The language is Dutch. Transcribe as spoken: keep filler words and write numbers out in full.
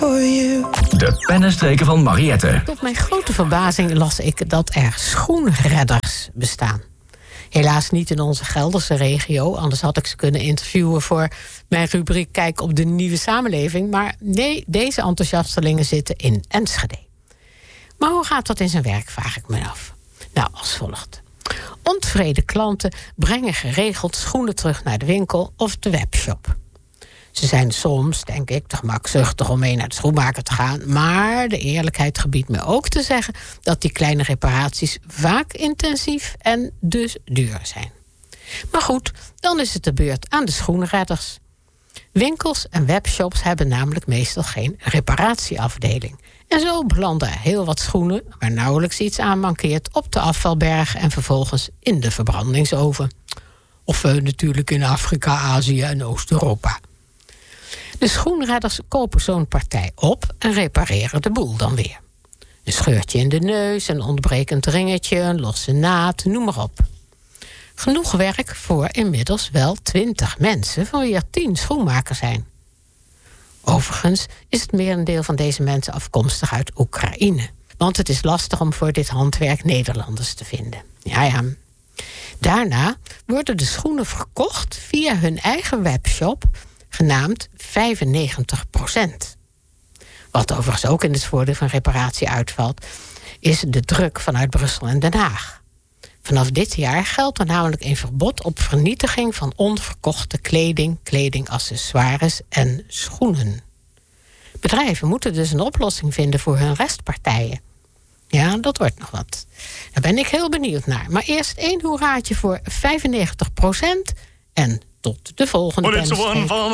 De pennenstreken van Mariette. Tot mijn grote verbazing las ik dat er schoenredders bestaan. Helaas niet in onze Gelderse regio, anders had ik ze kunnen interviewen voor mijn rubriek Kijk op de nieuwe samenleving. Maar nee, deze enthousiastelingen zitten in Enschede. Maar hoe gaat dat in zijn werk, vraag ik me af. Nou, als volgt. Ontevreden klanten brengen geregeld schoenen terug naar de winkel of de webshop. Ze zijn soms, denk ik, te gemakzuchtig om mee naar de schoenmaker te gaan. Maar de eerlijkheid gebiedt me ook te zeggen dat die kleine reparaties vaak intensief en dus duur zijn. Maar goed, dan is het de beurt aan de schoenredders. Winkels en webshops hebben namelijk meestal geen reparatieafdeling. En zo belanden er heel wat schoenen, waar nauwelijks iets aan mankeert, op de afvalberg en vervolgens in de verbrandingsoven. Of uh, natuurlijk in Afrika, Azië en Oost-Europa. De schoenredders kopen zo'n partij op en repareren de boel dan weer. Een scheurtje in de neus, een ontbrekend ringetje, een losse naad, noem maar op. Genoeg werk voor inmiddels wel twintig mensen, van wie er tien schoenmakers zijn. Overigens is het merendeel van deze mensen afkomstig uit Oekraïne. Want het is lastig om voor dit handwerk Nederlanders te vinden. Ja, ja. Daarna worden de schoenen verkocht via hun eigen webshop, genaamd vijfennegentig procent. Wat overigens ook in het voordeel van reparatie uitvalt, is de druk vanuit Brussel en Den Haag. Vanaf dit jaar geldt er namelijk een verbod op vernietiging van onverkochte kleding, kledingaccessoires en schoenen. Bedrijven moeten dus een oplossing vinden voor hun restpartijen. Ja, dat wordt nog wat. Daar ben ik heel benieuwd naar. Maar eerst één hoeraatje voor vijfennegentig procent en tot de volgende.